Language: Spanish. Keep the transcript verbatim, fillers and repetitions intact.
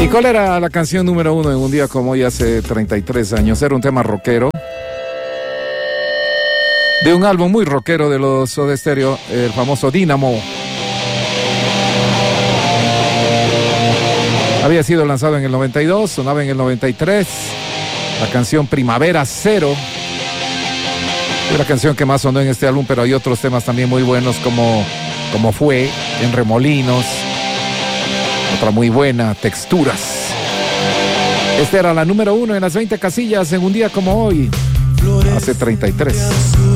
¿Y cuál era la canción número uno en un día como hoy hace treinta y tres años? Era un tema rockero, de un álbum muy rockero de los Soda Stereo, el famoso Dynamo. Había sido lanzado en el noventa y dos, sonaba en el noventa y tres, la canción Primavera Cero. Fue la canción que más sonó en este álbum, pero hay otros temas también muy buenos como, como Fue, En Remolinos. Otra muy buena, Texturas. Esta era la número uno en las veinte casillas en un día como hoy, hace treinta y tres.